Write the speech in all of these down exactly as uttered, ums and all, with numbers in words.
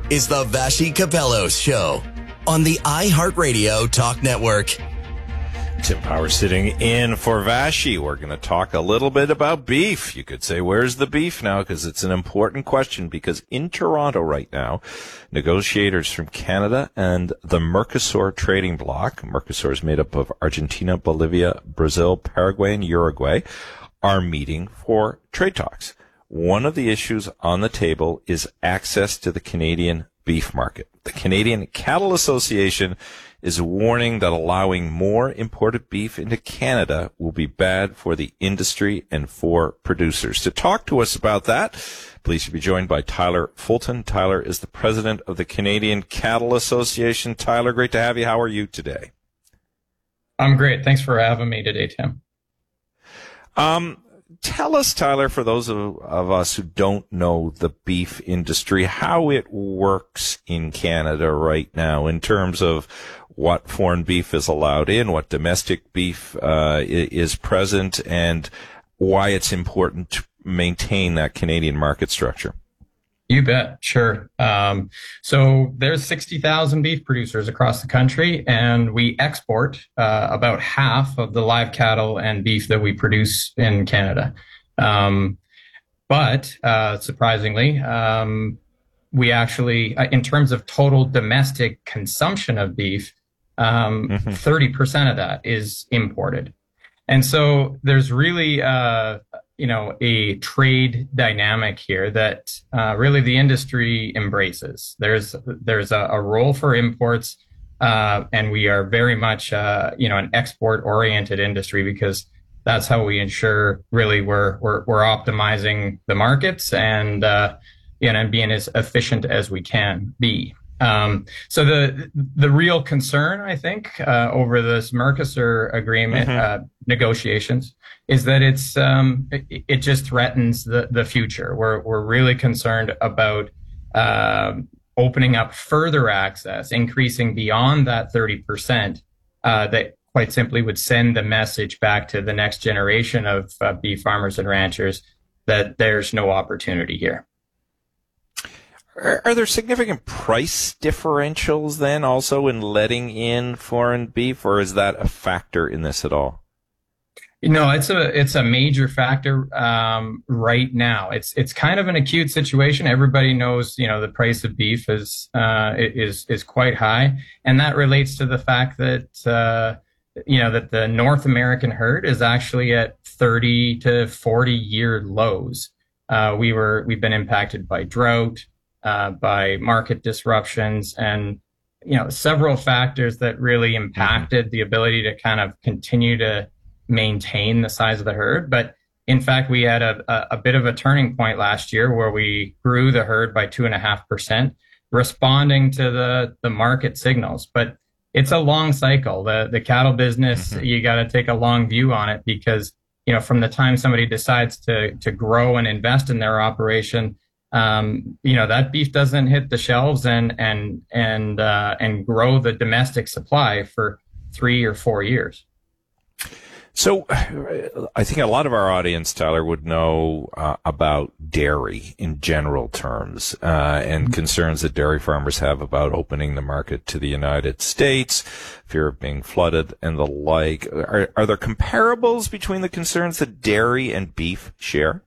is the Vassy Kapelos Show on the iHeartRadio Talk Network. Tim Power sitting in for Vassy. We're going to talk a little bit about beef. You could say, where's the beef now? Because it's an important question, because in Toronto right now, negotiators from Canada and the Mercosur trading bloc, Mercosur is made up of Argentina, Bolivia, Brazil, Paraguay, and Uruguay, are meeting for trade talks. One of the issues on the table is access to the Canadian beef market. The Canadian Cattle Association is warning that allowing more imported beef into Canada will be bad for the industry and for producers. To talk to us about that, pleased to be joined by Tyler Fulton. Tyler is the president of the Canadian Cattle Association. Tyler, great to have you. How are you today? I'm great. Thanks for having me today, Tim. Um, tell us, Tyler, for those of, of us who don't know the beef industry, how it works in Canada right now in terms of what foreign beef is allowed in, what domestic beef uh, is present, and why it's important to maintain that Canadian market structure. You bet. Sure. Um, so there's sixty thousand beef producers across the country, and we export uh, about half of the live cattle and beef that we produce in Canada. Um, but uh, surprisingly, um, we actually, in terms of total domestic consumption of beef, um, mm-hmm. thirty percent of that is imported. And so there's really, uh, you know, a trade dynamic here that uh, really the industry embraces. There's there's a, a role for imports, uh, and we are very much, uh, you know, an export-oriented industry, because that's how we ensure really we're we're, we're optimizing the markets and uh, you know, and being as efficient as we can be. Um, so the the real concern, I think, uh, over this Mercosur agreement mm-hmm. uh, negotiations is that it's um, it, it just threatens the the future. We're we're really concerned about uh, opening up further access, increasing beyond that thirty percent. Uh, that quite simply would send the message back to the next generation of uh, beef farmers and ranchers that there's no opportunity here. Are, are there significant price differentials then also in letting in foreign beef, or is that a factor in this at all? You know, it's a it's a major factor um, right now. It's it's kind of an acute situation. Everybody knows, you know, the price of beef is uh, is is quite high, and that relates to the fact that uh, you know that the North American herd is actually at thirty to forty year lows. Uh, we were we've been impacted by drought, uh, by market disruptions, and you know several factors that really impacted mm-hmm. the ability to kind of continue to maintain the size of the herd. But in fact, we had a, a, a bit of a turning point last year where we grew the herd by two and a half percent, responding to the, the market signals. But it's a long cycle. The the cattle business, mm-hmm. you got to take a long view on it, because, you know, from the time somebody decides to to grow and invest in their operation, um, you know, that beef doesn't hit the shelves and and and uh, and grow the domestic supply for three or four years. So I think a lot of our audience, Tyler, would know uh, about dairy in general terms uh, and mm-hmm. concerns that dairy farmers have about opening the market to the United States, fear of being flooded and the like. Are, are there comparables between the concerns that dairy and beef share?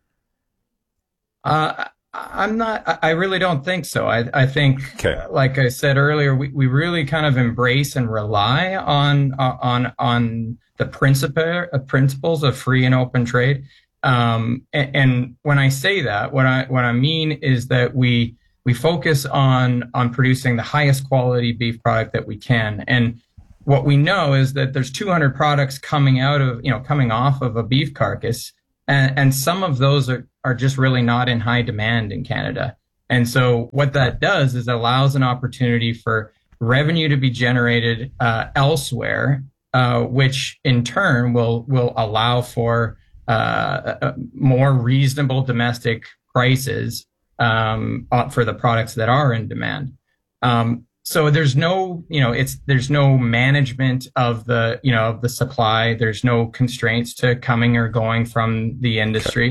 Uh, I'm not, I really don't think so. I, I think, okay. like I said earlier, we, we really kind of embrace and rely on, on, on the principle, uh, principles of free and open trade. Um, and, and when I say that, what I, what I mean is that we, we focus on, on producing the highest quality beef product that we can. And what we know is that there's two hundred products coming out of, you know, coming off of a beef carcass. And, and some of those are, are just really not in high demand in Canada. And so what that does is allows an opportunity for revenue to be generated uh, elsewhere, uh, which in turn will will allow for uh, more reasonable domestic prices um, for the products that are in demand. Um, so there's no, you know, it's there's no management of the, you know, of the supply. There's no constraints to coming or going from the industry.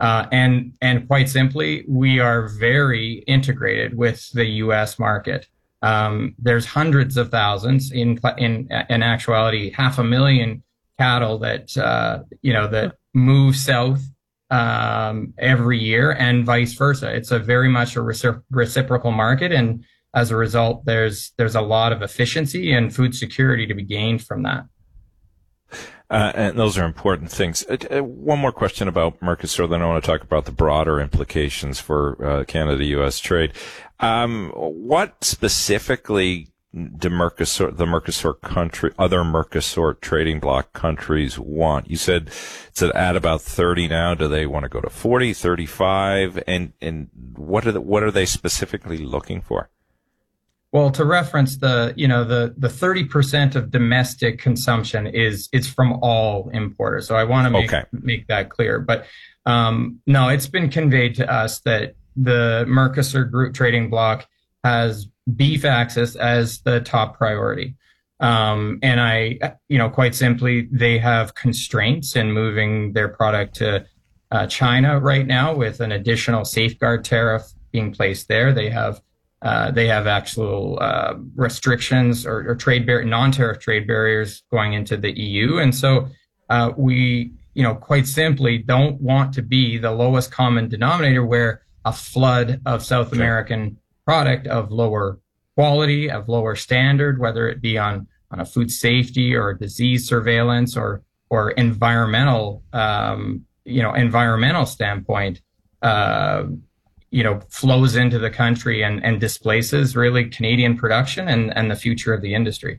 Uh, and and quite simply, we are very integrated with the U S market. Um, there's hundreds of thousands, in in in actuality, half a million cattle that uh, you know that move south um, every year, and vice versa. It's a very much a recipro- reciprocal market, and as a result, there's there's a lot of efficiency and food security to be gained from that. Uh, and those are important things. Uh, uh, one more question about Mercosur, then I want to talk about the broader implications for uh, Canada-U S trade. Um, what specifically do Mercosur, the Mercosur country, other Mercosur trading bloc countries want? You said it's at about thirty now. Do they want to go to forty, thirty-five? And and what are the, what are they specifically looking for? Well, to reference the, you know, the, the thirty percent of domestic consumption is, it's from all importers. So I want to make, okay. make that clear. But, um, no, it's been conveyed to us that the Mercosur group trading bloc has beef access as the top priority. Um, and I, you know, quite simply, they have constraints in moving their product to uh, China right now with an additional safeguard tariff being placed there. They have Uh, they have actual uh, restrictions or, or trade bar- non-tariff trade barriers going into the E U, and so uh, we, you know, quite simply don't want to be the lowest common denominator where a flood of South okay. American product of lower quality, of lower standard, whether it be on on a food safety or disease surveillance or or environmental, um, you know, environmental standpoint. Uh, you know, flows into the country and, and displaces really Canadian production and, and the future of the industry.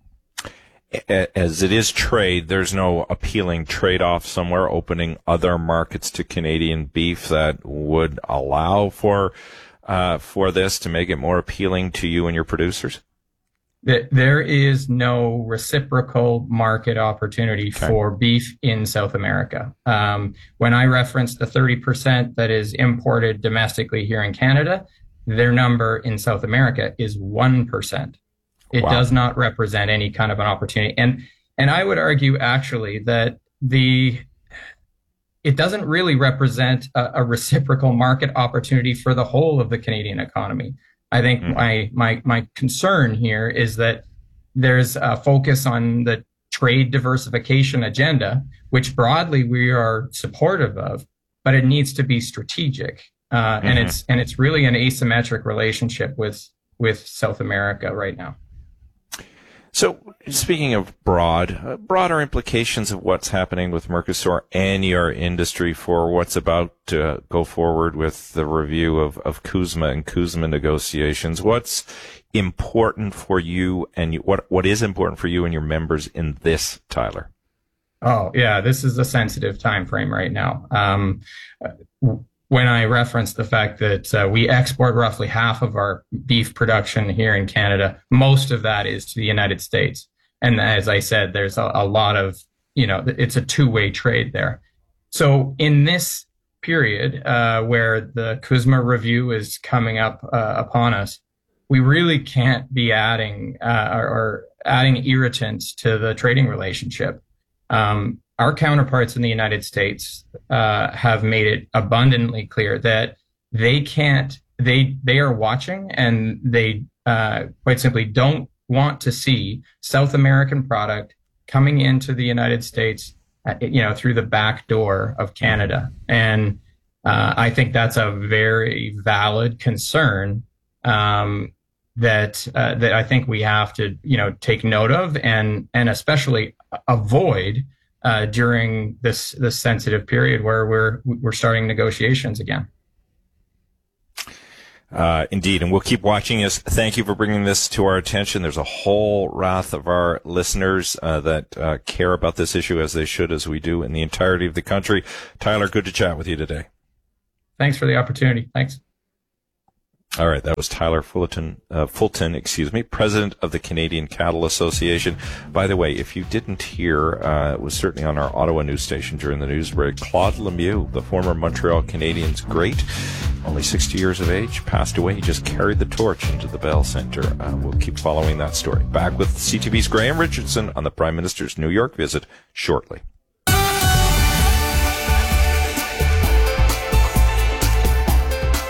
As it is trade, there's no appealing trade-off somewhere opening other markets to Canadian beef that would allow for uh, for this to make it more appealing to you and your producers? There is no reciprocal market opportunity okay. for beef in South America. Um, when I reference the thirty percent that is imported domestically here in Canada, their number in South America is one percent. It wow. does not represent any kind of an opportunity. And, and I would argue actually that the, it doesn't really represent a, a reciprocal market opportunity for the whole of the Canadian economy. I think mm. my, my, my concern here is that there's a focus on the trade diversification agenda, which broadly we are supportive of, but it needs to be strategic. Uh, mm-hmm. and it's, and it's really an asymmetric relationship with, with South America right now. So speaking of broad, uh, broader implications of what's happening with Mercosur and your industry for what's about to go forward with the review of, of CUSMA and CUSMA negotiations, what's important for you and you, what, what is important for you and your members in this, Tyler? Oh, yeah, this is a sensitive time frame right now. Um, when I referenced the fact that uh, we export roughly half of our beef production here in Canada, most of that is to the United States. And as I said, there's a, a lot of, you know, it's a two-way trade there. So in this period uh, where the CUSMA review is coming up uh, upon us, we really can't be adding uh, or, or adding irritants to the trading relationship. Um, Our counterparts in the United States uh, have made it abundantly clear that they can't, they they are watching and they uh, quite simply don't want to see South American product coming into the United States, uh, you know, through the back door of Canada. And uh, I think that's a very valid concern um, that uh, that I think we have to, you know, take note of and and especially avoid. Uh, during this this sensitive period where we're we're starting negotiations again. Uh, indeed, and we'll keep watching this. Thank you for bringing this to our attention. There's a whole raft of our listeners uh, that uh, care about this issue, as they should, as we do in the entirety of the country. Tyler, good to chat with you today. Thanks for the opportunity. Thanks. All right, that was Tyler Fulton, uh, Fulton, excuse me, president of the Canadian Cattle Association. By the way, if you didn't hear, uh, it was certainly on our Ottawa news station during the news break, Claude Lemieux, the former Montreal Canadiens great, only sixty years of age, passed away. He just carried the torch into the Bell Centre. Uh, we'll keep following that story. Back with C T V's Graham Richardson on the Prime Minister's New York visit shortly.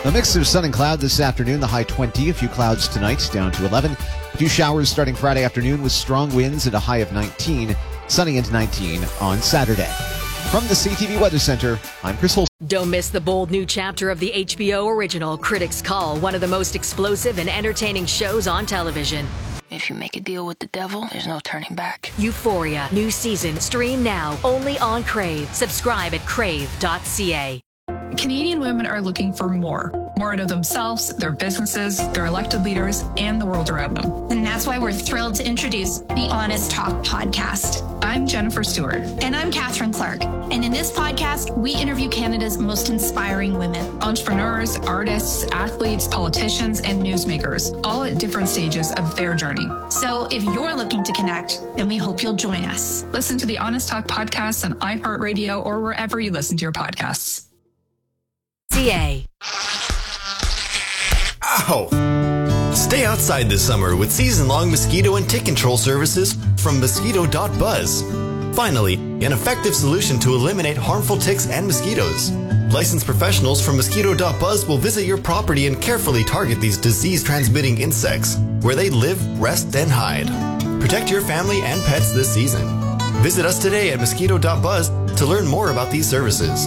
A mix of sun and cloud this afternoon, the high twenty. A few clouds tonight, down to eleven. A few showers starting Friday afternoon with strong winds at a high of nineteen. Sunny into nineteen on Saturday. From the C T V Weather Center, I'm Chris Holst. Don't miss the bold new chapter of the H B O original Critics' Call, one of the most explosive and entertaining shows on television. If you make a deal with the devil, there's no turning back. Euphoria, new season, stream now, only on Crave. Subscribe at crave dot c a. Canadian women are looking for more. More out of themselves, their businesses, their elected leaders, and the world around them. And that's why we're thrilled to introduce the Honest Talk podcast. I'm Jennifer Stewart. And I'm Catherine Clark. And in this podcast, we interview Canada's most inspiring women. Entrepreneurs, artists, athletes, politicians, and newsmakers, all at different stages of their journey. So if you're looking to connect, then we hope you'll join us. Listen to the Honest Talk podcast on iHeartRadio or wherever you listen to your podcasts. C A. Ow! Stay outside this summer with season-long mosquito and tick control services from mosquito dot buzz. Finally, an effective solution to eliminate harmful ticks and mosquitoes. Licensed professionals from mosquito dot buzz will visit your property and carefully target these disease-transmitting insects where they live, rest, and hide. Protect your family and pets this season. Visit us today at mosquito dot buzz to learn more about these services.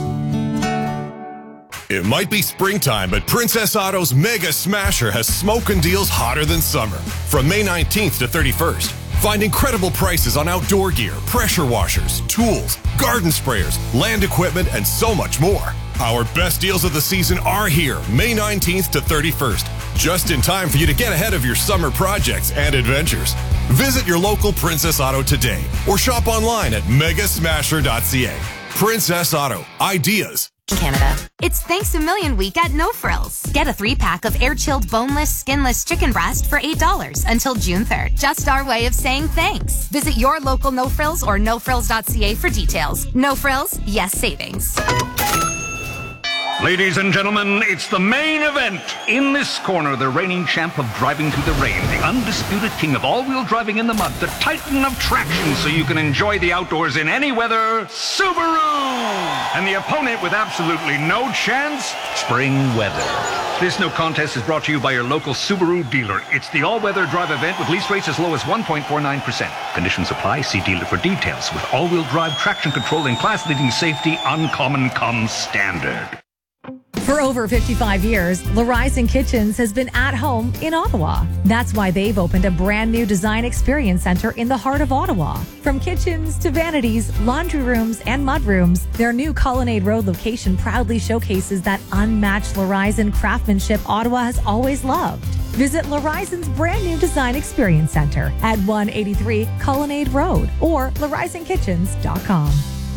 It might be springtime, but Princess Auto's Mega Smasher has smoking deals hotter than summer. From May nineteenth to thirty-first, find incredible prices on outdoor gear, pressure washers, tools, garden sprayers, land equipment, and so much more. Our best deals of the season are here, May nineteenth to thirty-first, just in time for you to get ahead of your summer projects and adventures. Visit your local Princess Auto today or shop online at mega smasher dot c a. Princess Auto, ideas. Canada. It's Thanks a Million Week at No Frills. Get a three-pack of air-chilled, boneless, skinless chicken breast for eight dollars until June third. Just our way of saying thanks. Visit your local No Frills or no frills dot c a for details. No Frills, yes savings. Ladies and gentlemen, it's the main event. In this corner, the reigning champ of driving through the rain, the undisputed king of all-wheel driving in the mud, the titan of traction so you can enjoy the outdoors in any weather, Subaru! And the opponent with absolutely no chance, spring weather. This no contest is brought to you by your local Subaru dealer. It's the all-weather drive event with lease rates as low as one point four nine percent. Conditions apply. See dealer for details. With all-wheel drive traction control and class-leading safety, uncommon comes standard. For over fifty-five years, Larizon Kitchens has been at home in Ottawa. That's why they've opened a brand new design experience center in the heart of Ottawa. From kitchens to vanities, laundry rooms, and mudrooms, their new Colonnade Road location proudly showcases that unmatched Larizon craftsmanship Ottawa has always loved. Visit Larizon's brand new design experience center at one eighty-three Colonnade Road or larizon kitchens dot com.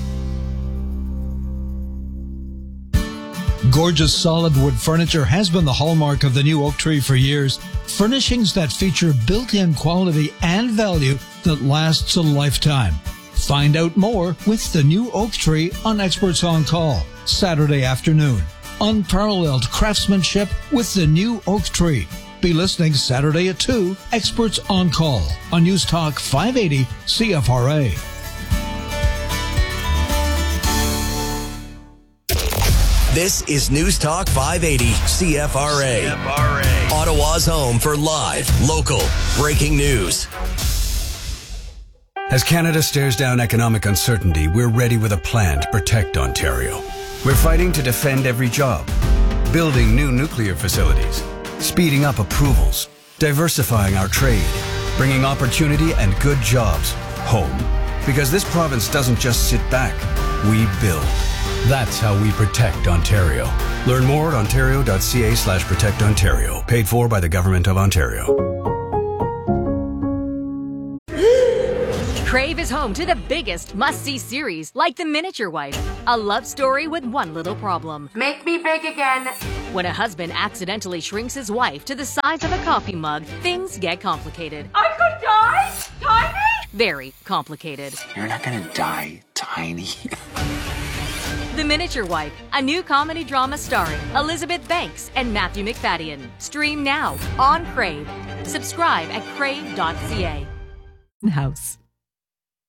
Gorgeous solid wood furniture has been the hallmark of the new Oak Tree for years. Furnishings that feature built-in quality and value that lasts a lifetime. Find out more with the new Oak Tree on Experts on Call, Saturday afternoon. Unparalleled craftsmanship with the new Oak Tree. Be listening Saturday at two, Experts on Call on News Talk five eighty C F R A. This is News Talk five eighty C F R A. C F R A. Ottawa's home for live, local, breaking news. As Canada stares down economic uncertainty, we're ready with a plan to protect Ontario. We're fighting to defend every job, building new nuclear facilities, speeding up approvals, diversifying our trade, bringing opportunity and good jobs home. Because this province doesn't just sit back, we build. That's how we protect Ontario. Learn more at ontario dot c a slash protect Ontario. Paid for by the Government of Ontario. Crave is home to the biggest must-see series, like The Miniature Wife, a love story with one little problem. Make me big again. When a husband accidentally shrinks his wife to the size of a coffee mug, things get complicated. I could die tiny? Very complicated. You're not gonna die tiny. The Miniature Wife, a new comedy drama starring Elizabeth Banks and Matthew McFadden. Stream now on Crave. Subscribe at crave dot c a. House.